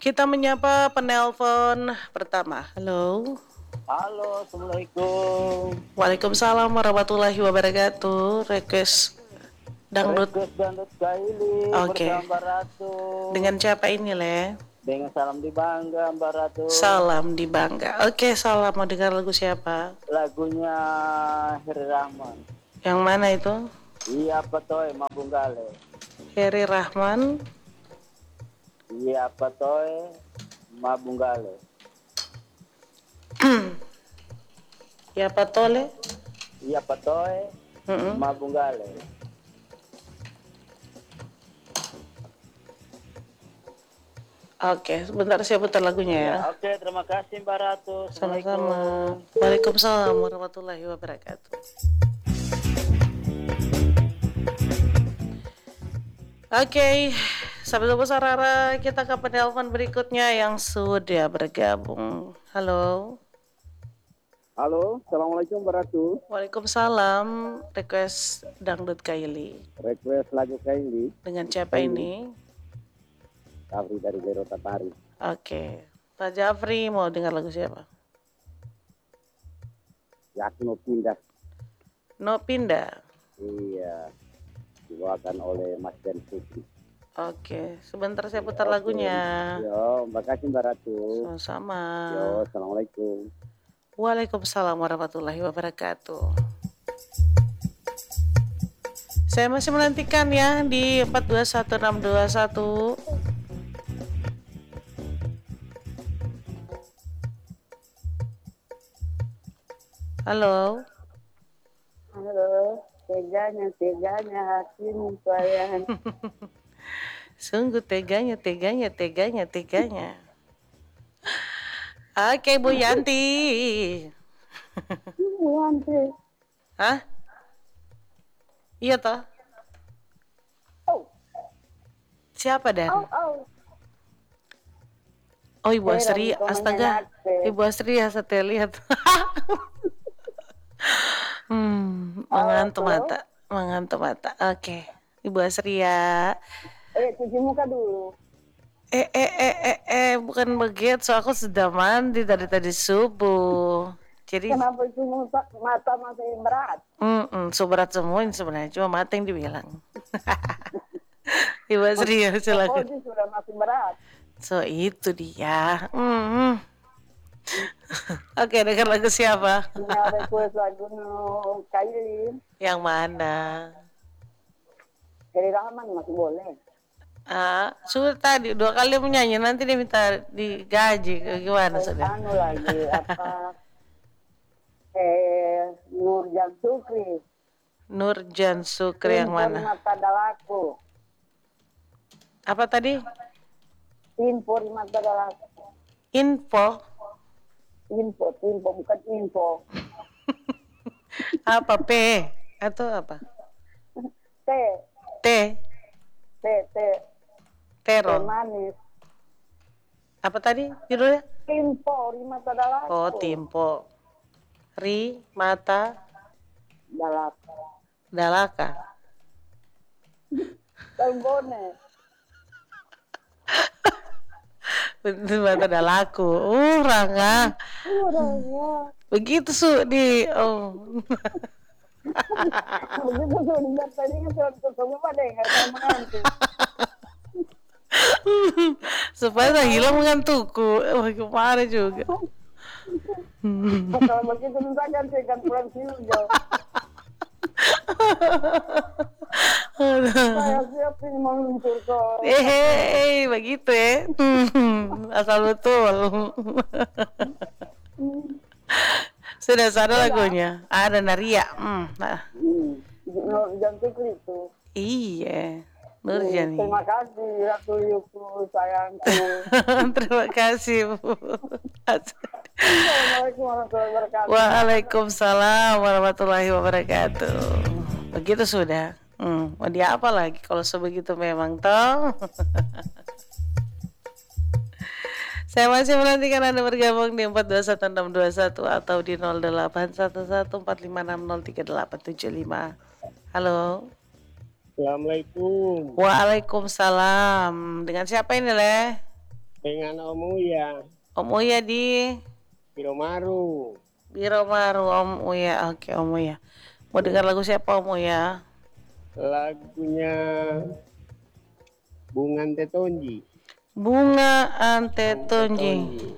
Kita menyapa penelpon pertama. Halo. Halo, Assalamualaikum. Waalaikumsalam warahmatullahi wabarakatuh. Request dangdut. Request Dandut Kaili Oke. bersama Mbak Ratu. Dengan siapa ini, Le? Dengan salam di Bangga, Mbak Ratu. Salam di Bangga. Oke, salam. Mau dengar lagu siapa? Lagunya Heri Rahman. Yang mana itu? Iya, Patoy, Mabunggale. Heri Rahman. Iya, Patoy, Mabunggale. Ya, Patole. Iya, Patoy, Mabunggale. Oke, sebentar saya putar lagunya ya. Oke, terima kasih Mbak Ratu. Sama-sama. Waalaikumsalam warahmatullahi wabarakatuh. Oke, sahabat Sarara, kita ke penelpon berikutnya yang sudah bergabung. Halo. Halo, Assalamualaikum Mbak Ratu. Waalaikumsalam. Request dangdut Kaili. Request lagu Kaili. Dengan siapa ini? Jafri dari Lero Tatari. Oke, Pak Jafri mau dengar lagu siapa? Ya, aku mau pindah. No pindah. Iya, dibawakan oleh Mas Den Putri. Oke, sebentar saya putar lagunya. Yo, makasih Mbak Ratu. Sama-sama. Yo, Assalamualaikum. Waalaikumsalam warahmatullahi wabarakatuh. Saya masih menantikan ya di 421621. Halo. Halo, teganya hatimu sayang. Sungguh teganya. Oke, Bu Yanti. Bu Yanti. Hah? Iya toh? Oh. Siapa Dan? Oh, Ibu Astri, astaga. Ibu Astri ya saya lihat. Mengantuk mata. Oke. Ibu Astri ya. Cuci muka dulu. Bukan begitu. Aku sudah mandi tadi subuh. Jadi kenapa itu mata masih berat? Berat semua ini sebenarnya, cuma mata yang dibilang. Ibu Astri ya, silakan. Sudah masih berat. So itu dia. Oke, dengar lagu siapa? Ada request lagu Kaili. Yang mana? Heri Rahman masih boleh. Sudah tadi 2 kali menyanyi, nanti dia minta digaji. Gimana sudah? Anu lagi apa? Nurjan Sukri yang mana? Mata Dalaku. Apa tadi? Info di mata Dalaku. Info bukan info. Apa P atau apa? T. Terong. Manis. Apa tadi judulnya? Timpo di mata Dalaku. Oh, Timpo. Ri mata Dalaka. Tanggone. Mata Dalaku. Rangga. Begitu di Begitu dengar tadi kan semua deh nggak sama mengantuk. Supaya tak hilang mengantukku. Kemarin juga. Kalau begitu minta gantikan pulang hijau. Saya siap ini meluncur ke. Begitu ya. Asal betul. Sudah ada lagunya. Ada Naria. Jantik itu. Iya. Nurjani. Terima kasih Ratu Yuku sayangku. Terima kasih Bu. Assalamualaikum warahmatullahi wabarakatuh. Waalaikumsalam warahmatullahi wabarakatuh. Begitu sudah. Mau dia apa lagi kalau sebegitu memang toh. Saya masih menantikan Anda bergabung di 421621 atau di 081145603875. Halo. Assalamualaikum. Waalaikumsalam. Dengan siapa ini, Le? dengan Om Uya, Om Uya di Biromaru. Biromaru. Om Uya, oke Om Uya. Mau dengar lagu siapa Om Uya? Lagunya Bunga Tetonji. Bunga Ante Tonji.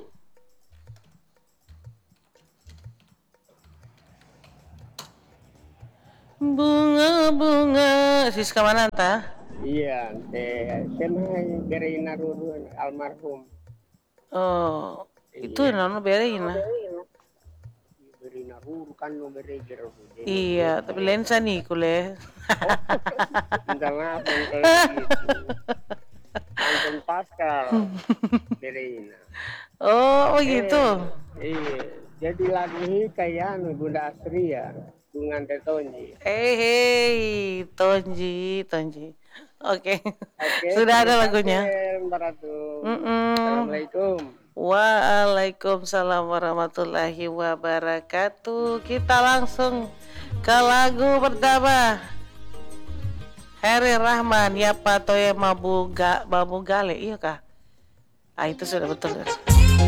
Bunga-bunga Siska Mananta. Iya, semai Berina Ruru almarhum. Oh, itu Iya. nono Berina. Berina Ruru kan no bereger. Iya, tapi lensa nih kule. Minta maaf kalau begitu. Anton Pascal Berina. Oh, gitu. Iya, jadi lagu ini kayak Bunda Astria, Bunga Tetonji. Hei, Tonji, Tonji. Oke, Oke, sudah ada terima lagunya. kasih, Mbak Ratu. Mm-mm. Assalamualaikum. Waalaikumsalam warahmatullahi wabarakatuh. Kita langsung ke lagu pertama. Heri Rahman, ya patoye mabu gale, iya kah? Ah itu sudah betul.